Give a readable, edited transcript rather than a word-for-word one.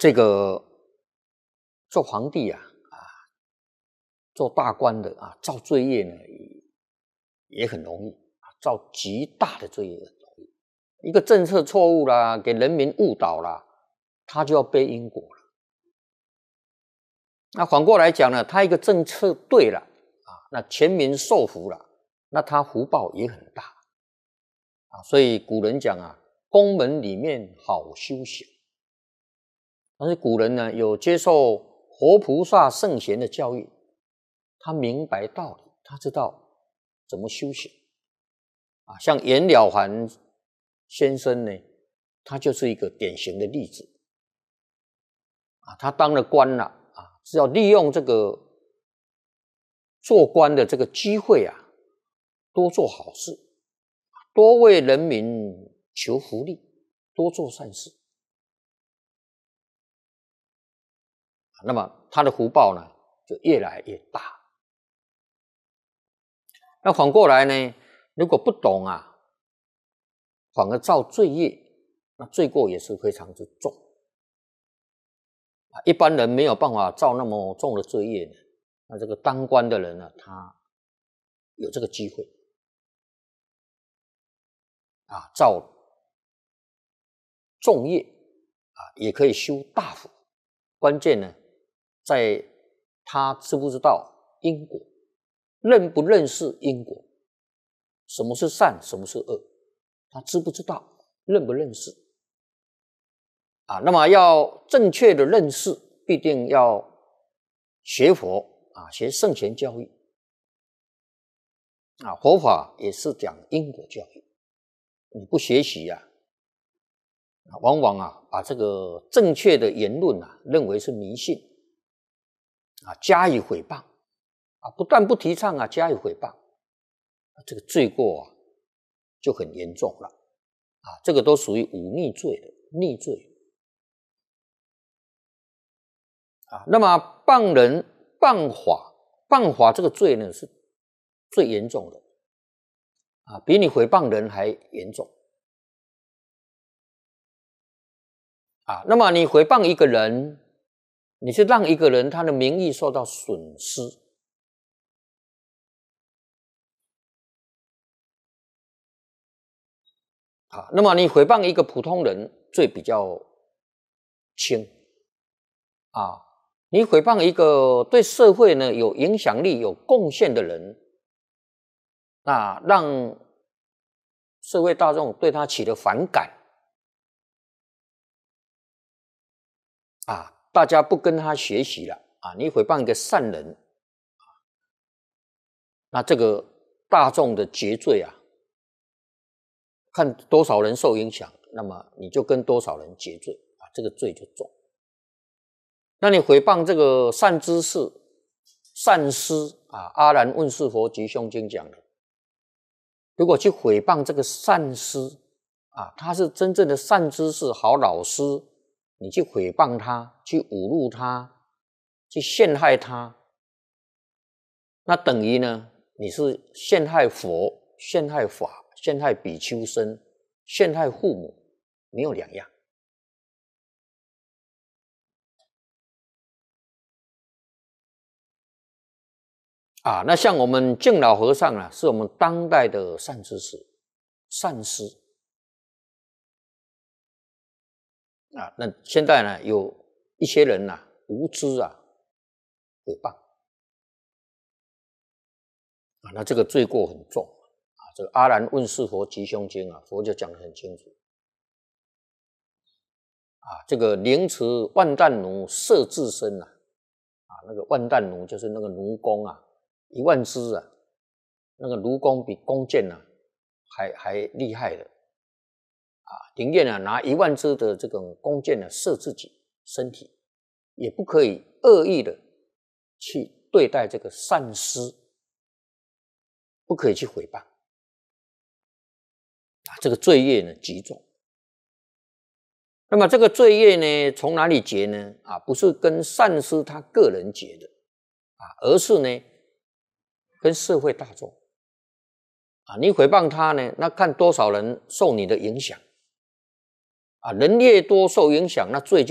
这个做皇帝做大官的造罪业呢也很容易造极大的罪业很容易。一个政策错误啦，给人民误导啦，他就要背因果了。那反过来讲呢，他一个政策对了那全民受福了，那他福报也很大所以古人讲宫门里面好修行。但是古人呢有接受活菩萨圣贤的教育，他明白道理，他知道怎么修行像袁了凡先生呢，他就是一个典型的例子他当了官了是要利用这个做官的这个机会多做好事，多为人民求福利，多做善事那么他的福报呢就越来越大。那反过来呢，如果不懂反而造罪业，那罪过也是非常之重一般人没有办法造那么重的罪业呢，那这个当官的人呢，他有这个机会造重业也可以修大福。关键呢在他知不知道因果，认不认识因果，什么是善，什么是恶，他知不知道，认不认识那么要正确的认识，必定要学佛学圣贤教育佛法也是讲因果教育。你不学习往往把这个正确的言论认为是迷信加以毁谤不但不提倡加以毁谤这个罪过就很严重了这个都属于忤逆罪的逆罪那么谤人谤法这个罪呢是最严重的比你毁谤人还严重那么你毁谤一个人，你是让一个人他的名誉受到损失那么你毁谤一个普通人罪比较轻你毁谤一个对社会呢有影响力有贡献的人，那让社会大众对他起了反感大家不跟他学习了你毁谤一个善人那这个大众的结罪看多少人受影响，那么你就跟多少人结罪这个罪就重。那你毁谤这个善知识善师阿难问世佛吉凶经讲的，如果去毁谤这个善师他是真正的善知识好老师，你去毁谤他，去侮辱他，去陷害他，那等于呢你是陷害佛，陷害法，陷害比丘僧，陷害父母，没有两样那像我们净老和尚是我们当代的善知识善师那现在呢有一些人无知毁谤那这个罪过很重这个阿难问世佛吉凶经佛就讲得很清楚这个凌迟万担奴摄自身那个万担奴就是那个奴弓10000支那个卢弓比弓箭还厉害的宁愿拿10000支的这种弓箭射自己身体，也不可以恶意的去对待这个善师，不可以去毁谤这个罪业呢极重。那么这个罪业呢从哪里结呢不是跟善师他个人结的而是呢跟社会大众你毁谤他呢，那看多少人受你的影响人越多受影响，那罪就